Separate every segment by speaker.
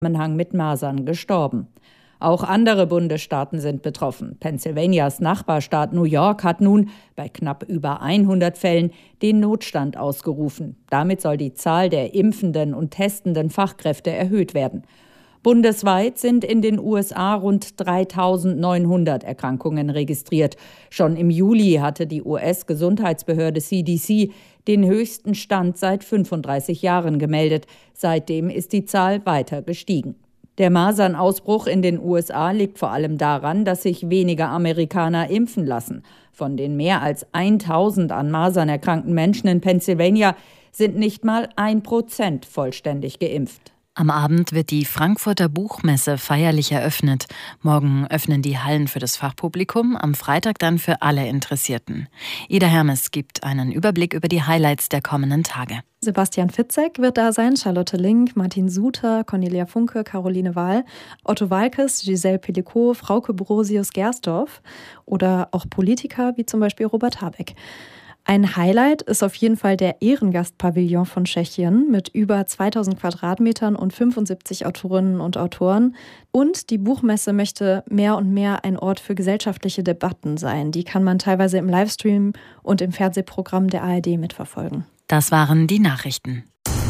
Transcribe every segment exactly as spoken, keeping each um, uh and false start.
Speaker 1: Zusammenhang mit Masern gestorben. Auch andere Bundesstaaten sind betroffen. Pennsylvanias Nachbarstaat New York hat nun bei knapp über hundert Fällen den Notstand ausgerufen. Damit soll die Zahl der impfenden und testenden Fachkräfte erhöht werden. Bundesweit sind in den U S A rund dreitausendneunhundert Erkrankungen registriert. Schon im Juli hatte die U S-Gesundheitsbehörde C D C den höchsten Stand seit fünfunddreißig Jahren gemeldet. Seitdem ist die Zahl weiter gestiegen. Der Masernausbruch in den U S A liegt vor allem daran, dass sich weniger Amerikaner impfen lassen. Von den mehr als tausend an Masern erkrankten Menschen in Pennsylvania sind nicht mal ein Prozent vollständig geimpft.
Speaker 2: Am Abend wird die Frankfurter Buchmesse feierlich eröffnet. Morgen öffnen die Hallen für das Fachpublikum, am Freitag dann für alle Interessierten. Ida Hermes gibt einen Überblick über die Highlights der kommenden Tage.
Speaker 3: Sebastian Fitzek wird da sein, Charlotte Link, Martin Suter, Cornelia Funke, Caroline Wahl, Otto Walkes, Giselle Pellicot, Frauke Borosius-Gersdorf oder auch Politiker wie zum Beispiel Robert Habeck. Ein Highlight ist auf jeden Fall der Ehrengastpavillon von Tschechien mit über zweitausend Quadratmetern und fünfundsiebzig Autorinnen und Autoren. Und die Buchmesse möchte mehr und mehr ein Ort für gesellschaftliche Debatten sein. Die kann man teilweise im Livestream und im Fernsehprogramm der A R D mitverfolgen.
Speaker 2: Das waren die Nachrichten.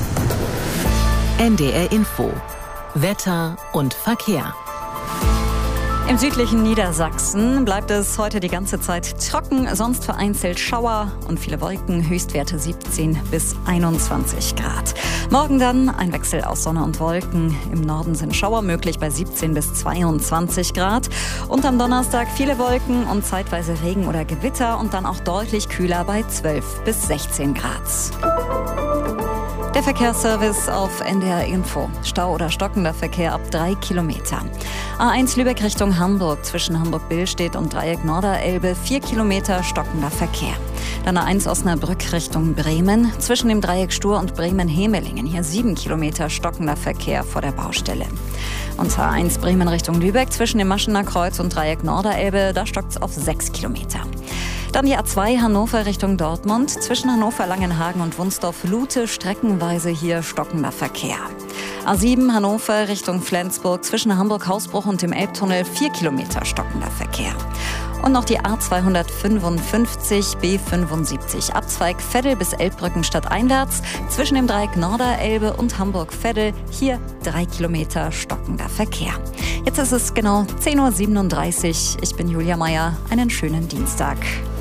Speaker 4: N D R Info. Wetter und Verkehr.
Speaker 5: Im südlichen Niedersachsen bleibt es heute die ganze Zeit trocken, sonst vereinzelt Schauer und viele Wolken, Höchstwerte siebzehn bis einundzwanzig Grad. Morgen dann ein Wechsel aus Sonne und Wolken. Im Norden sind Schauer möglich bei siebzehn bis zweiundzwanzig Grad. Und am Donnerstag viele Wolken und zeitweise Regen oder Gewitter und dann auch deutlich kühler bei zwölf bis sechzehn Grad. Der Verkehrsservice auf N D R Info. Stau oder stockender Verkehr ab drei Kilometer. A eins Lübeck Richtung Hamburg zwischen Hamburg-Billstedt und Dreieck Norderelbe vier Kilometer stockender Verkehr. Dann A eins Osnabrück Richtung Bremen zwischen dem Dreieck Stur und Bremen-Hemelingen. Hier sieben Kilometer stockender Verkehr vor der Baustelle. Und A eins Bremen Richtung Lübeck zwischen dem Maschener Kreuz und Dreieck Norderelbe, da stockt es auf sechs Kilometer. Dann die A zwei Hannover Richtung Dortmund, zwischen Hannover, Langenhagen und Wunsdorf-Lute, streckenweise hier stockender Verkehr. A sieben Hannover Richtung Flensburg, zwischen Hamburg-Hausbruch und dem Elbtunnel, vier Kilometer stockender Verkehr. Und noch die A zweihundertfünfundfünfzig B fünfundsiebzig, Abzweig Veddel bis Elbbrücken stadteinwärts, zwischen dem Dreieck Norderelbe und Hamburg-Veddel, hier drei Kilometer stockender Verkehr. Jetzt ist es genau zehn Uhr siebenunddreißig. Ich bin Julia Meyer. Einen schönen Dienstag.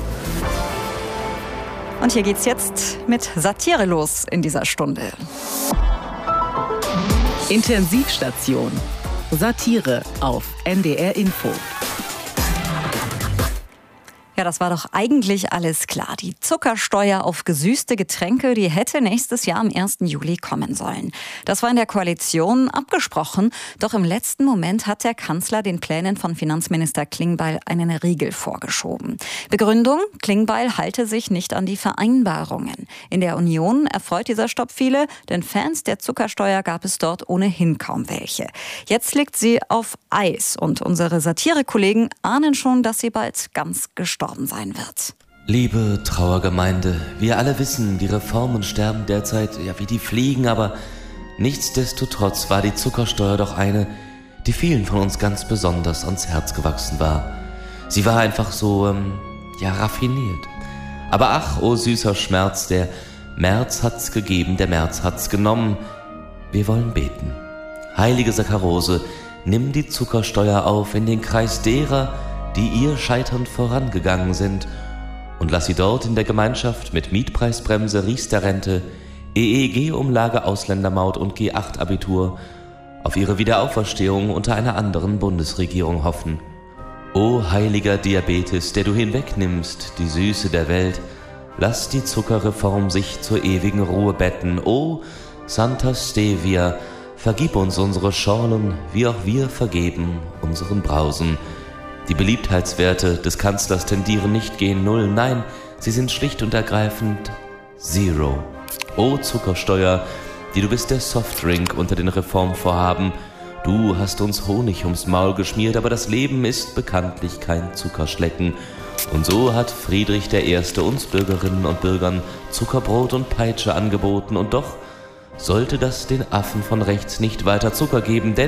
Speaker 5: Und hier geht's jetzt mit Satire los in dieser Stunde.
Speaker 4: Intensivstation. Satire auf N D R Info.
Speaker 5: Ja, das war doch eigentlich alles klar. Die Zuckersteuer auf gesüßte Getränke, die hätte nächstes Jahr am ersten Juli kommen sollen. Das war in der Koalition abgesprochen. Doch im letzten Moment hat der Kanzler den Plänen von Finanzminister Klingbeil einen Riegel vorgeschoben. Begründung: Klingbeil halte sich nicht an die Vereinbarungen. In der Union erfreut dieser Stopp viele, denn Fans der Zuckersteuer gab es dort ohnehin kaum welche. Jetzt liegt sie auf Eis und unsere Satire-Kollegen ahnen schon, dass sie bald ganz gestorben sein wird.
Speaker 6: Liebe Trauergemeinde, wir alle wissen, die Reformen sterben derzeit ja wie die Fliegen, aber nichtsdestotrotz war die Zuckersteuer doch eine, die vielen von uns ganz besonders ans Herz gewachsen war. Sie war einfach so, ähm, ja, raffiniert. Aber ach, oh süßer Schmerz, der März hat's gegeben, der März hat's genommen. Wir wollen beten. Heilige Saccharose, nimm die Zuckersteuer auf in den Kreis derer, die ihr scheiternd vorangegangen sind, und lass sie dort in der Gemeinschaft mit Mietpreisbremse, Riester-Rente, E E G-Umlage, Ausländermaut und G acht Abitur auf ihre Wiederauferstehung unter einer anderen Bundesregierung hoffen. O heiliger Diabetes, der du hinwegnimmst die Süße der Welt, lass die Zuckerreform sich zur ewigen Ruhe betten. O Santa Stevia, vergib uns unsere Schorlen, wie auch wir vergeben unseren Brausen. Die Beliebtheitswerte des Kanzlers tendieren nicht gen Null, nein, sie sind schlicht und ergreifend Zero. O Zuckersteuer, die du bist der Softdrink unter den Reformvorhaben. Du hast uns Honig ums Maul geschmiert, aber das Leben ist bekanntlich kein Zuckerschlecken. Und so hat Friedrich der Erste uns Bürgerinnen und Bürgern Zuckerbrot und Peitsche angeboten. Und doch sollte das den Affen von rechts nicht weiter Zucker geben, denn